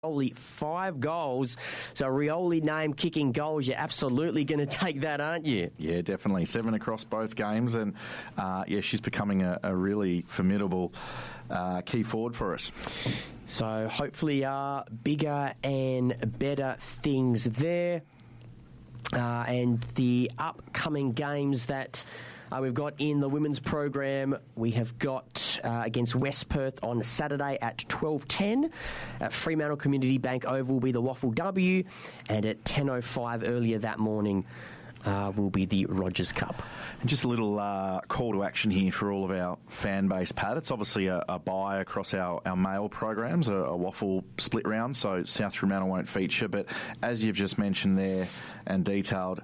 Rioli 5 goals. So Rioli name kicking goals. You're absolutely going to take that, aren't you? Yeah, definitely. 7 across both games. And, she's becoming a really formidable key forward for us. So hopefully bigger and better things there. And the upcoming games that we've got in the women's program, we have got against West Perth on Saturday at 12:10. At Fremantle Community Bank Oval will be the Waffle W, and at 10:05 earlier that morning will be the Rogers Cup. And just a little call to action here for all of our fan base, Pat. It's obviously a bye across our male programs, a waffle split round, so South Fremantle won't feature. But as you've just mentioned there and detailed,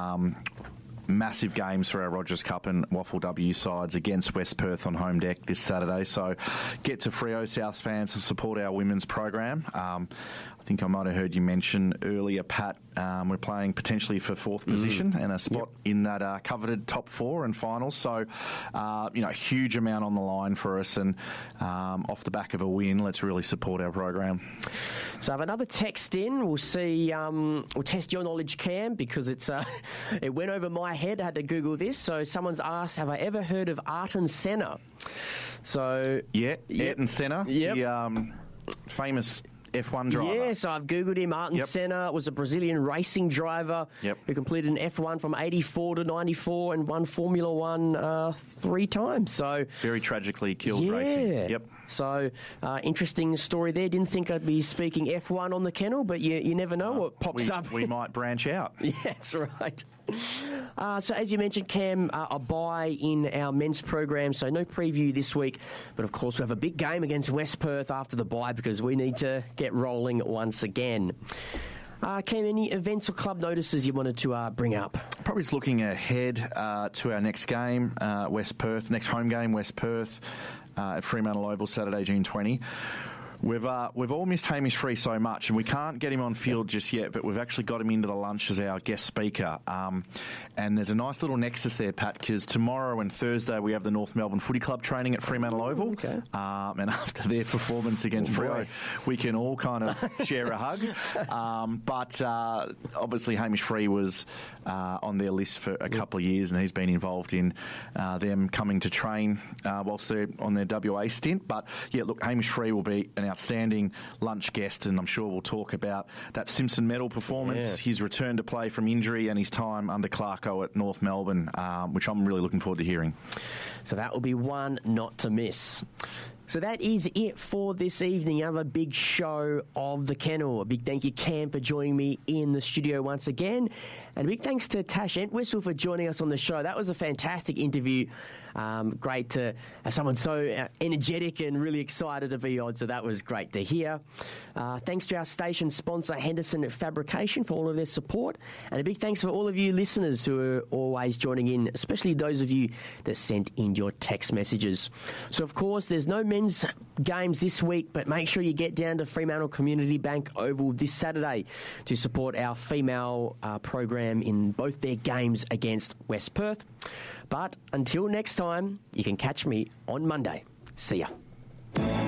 massive games for our Rogers Cup and Waffle W sides against West Perth on home deck this Saturday. So get to Freo South fans to support our women's program. I think I might have heard you mention earlier, Pat, we're playing potentially for 4th position and a spot in that coveted top 4 and finals. So, huge amount on the line for us, and off the back of a win, let's really support our program. So I have another text in. We'll see. We'll test your knowledge, Cam, because it went over my head. I had to Google this. So someone's asked, have I ever heard of Ayrton Senna? So Ayrton Senna, the famous F1 driver. Yeah, so I've Googled him. Ayrton Senna was a Brazilian racing driver who completed an F1 from 84 to 94 and won Formula 1 3 times. So very tragically killed racing. Yep. So interesting story there. Didn't think I'd be speaking F1 on the kennel, but you never know what pops up. We might branch out. Yeah, that's right. So as you mentioned, Cam, a bye in our men's program, so no preview this week. But of course, we have a big game against West Perth after the bye because we need to get rolling once again. Cam, any events or club notices you wanted to bring up? Probably just looking ahead to our next game, West Perth, next home game, West Perth at Fremantle Oval, Saturday, June 20. We've all missed Hamish Free so much, and we can't get him on field just yet, but we've actually got him into the lunch as our guest speaker. And there's a nice little nexus there, Pat, because tomorrow and Thursday we have the North Melbourne Footy Club training at Fremantle Oval. Okay. And after their performance against Freo, we can all kind of share a hug. But obviously Hamish Free was on their list for a couple of years, and he's been involved in them coming to train whilst they're on their WA stint. But, yeah, look, Hamish Free will be an outstanding lunch guest, and I'm sure we'll talk about that Simpson medal performance, his return to play from injury, and his time under Clarko at North Melbourne, which I'm really looking forward to hearing. So that will be one not to miss. So that is it for this evening. Another big show of the kennel. A big thank you, Cam, for joining me in the studio once again. And a big thanks to Tash Entwistle for joining us on the show. That was a fantastic interview. Great to have someone so energetic and really excited to be on. So that was great to hear. Thanks to our station sponsor, Henderson Fabrication, for all of their support. And a big thanks for all of you listeners who are always joining in, especially those of you that sent in your text messages. So, of course, there's no men's games this week, but make sure you get down to Fremantle Community Bank Oval this Saturday to support our female program in both their games against West Perth. But until next time, you can catch me on Monday. See ya.